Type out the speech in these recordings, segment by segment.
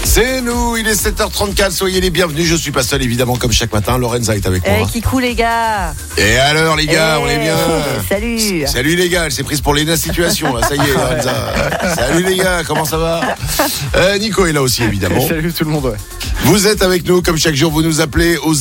C'est nous, il est 7h34, soyez les bienvenus, je suis pas seul évidemment comme chaque matin, Lorenza est avec moi. Qui cool les gars. Et alors les gars, on est bien. Salut. Salut les gars, elle s'est prise pour l'ENA situation là, ça y est Lorenza. Salut les gars, comment ça va? Nico est là aussi évidemment. Salut tout le monde, ouais. Vous êtes avec nous comme chaque jour, vous nous appelez au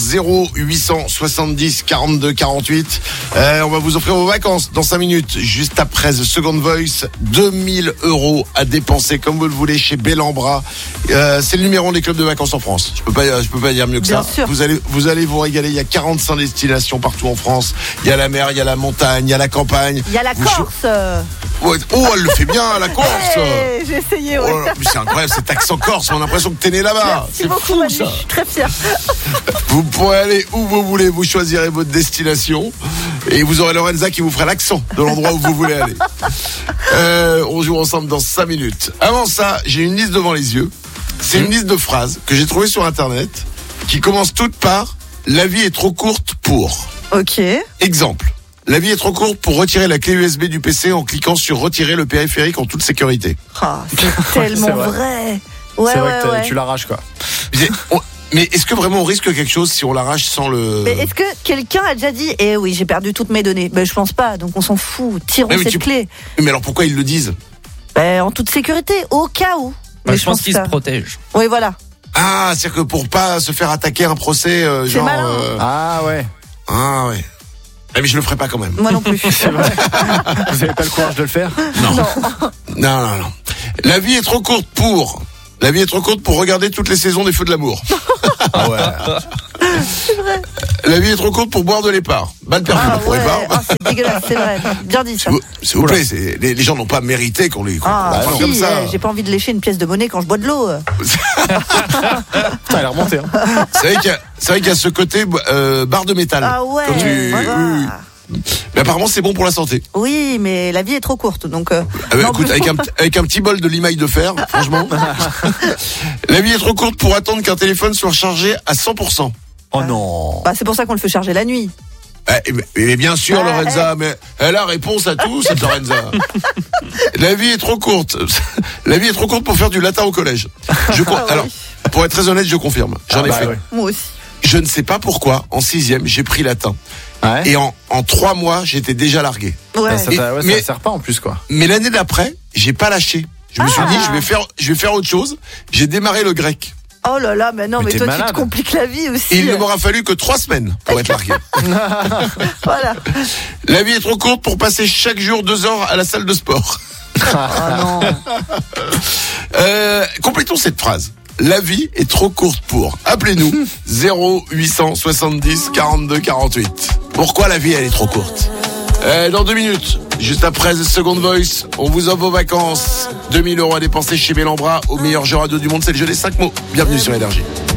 0870 42 48. On va vous offrir vos vacances dans 5 minutes, juste après The Second Voice. 2000 € à dépenser comme vous le voulez chez Bellambra. C'est le numéro 1 des clubs de vacances en France. Je peux pas dire mieux que Bien ça. sûr. Vous allez vous régaler. Il y a 45 destinations partout en France. Il y a la mer, il y a la montagne, il y a la campagne. Il y a la Corse. Ouais. Oh, elle le fait bien, la Corse. J'ai essayé, ouais. Oh là, mais c'est incroyable, cet accent corse. On a l'impression que t'es né là-bas. Merci C'est beaucoup, fou Manu, ça. je suis très fière. Vous pourrez aller où vous voulez, vous choisirez votre destination et vous aurez Lorenza qui vous fera l'accent de l'endroit où vous voulez aller. On joue ensemble dans 5 minutes. Avant ça, j'ai une liste devant les yeux. C'est une liste de phrases que j'ai trouvées sur internet qui commencent toutes par « La vie est trop courte pour ». Ok. Exemple. La vie est trop courte pour retirer la clé USB du PC en cliquant sur retirer le périphérique en toute sécurité. Ah, c'est tellement C'est vrai. vrai. Ouais, C'est vrai que ouais. tu l'arraches, quoi. Mais est-ce que vraiment on risque quelque chose si on l'arrache sans le... Mais est-ce que quelqu'un a déjà dit oui, j'ai perdu toutes mes données? Je pense pas, donc on s'en fout. Tirons Ouais, mais cette clé. Mais alors pourquoi ils le disent? En toute sécurité, au cas où. Mais je pense qu'ils se protègent. Oui, voilà. Ah, c'est-à-dire que pour pas se faire attaquer un procès, genre... malin. Ah ouais. Ah ouais. Mais je le ferai pas quand même. Moi non plus. C'est vrai. Vous avez pas le courage de le faire? Non. La vie est trop courte pour... La vie est trop courte pour regarder toutes les saisons des Feux de l'amour. Ah ouais. C'est vrai. La vie est trop courte pour boire de l'épar. Balle perdue pour l'épar. C'est dégueulasse, c'est vrai. Bien dit ça. S'il vous plaît, les gens n'ont pas mérité qu'on les parle Si, comme ça. j'ai pas envie de lécher une pièce de monnaie quand je bois de l'eau. Putain, elle est remontée, hein. C'est vrai qu'il y a ce côté barre de métal. Ah ouais. Quand voilà. oui. Mais apparemment c'est bon pour la santé. Oui, mais la vie est trop courte, donc. Écoute, avec un petit bol de limaille de fer, franchement. La vie est trop courte pour attendre qu'un téléphone soit chargé à 100%. Oh non. C'est pour ça qu'on le fait charger la nuit. Mais bien sûr, Lorenza, mais elle a réponse à tout, cette Lorenza. La vie est trop courte. La vie est trop courte pour faire du latin au collège. Alors, pour être très honnête, je confirme. J'en ai fait. Ouais. Moi aussi. Je ne sais pas pourquoi, en 6e, j'ai pris latin. Ouais. Et en 3 mois, j'étais déjà largué. Ouais. Ça sert pas en plus, quoi. Mais l'année d'après, j'ai pas lâché. Je me suis dit, je vais faire autre chose. J'ai démarré le grec. Oh là là, mais non, Mais mais t'es toi malade. tu te compliques la vie aussi. Et il ne m'aura fallu que 3 semaines pour être largué. Voilà. La vie est trop courte pour passer chaque jour 2 heures à la salle de sport. Oh non. Complétons cette phrase. La vie est trop courte pour. Appelez-nous 0870 42 48. Pourquoi la vie elle est trop courte? Dans 2 minutes, juste après The Second Voice, on vous offre vos vacances. 2000 € à dépenser chez Bellambra, au meilleur jeu radio du monde, c'est le jeu des 5 mots. Bienvenue sur Énergie.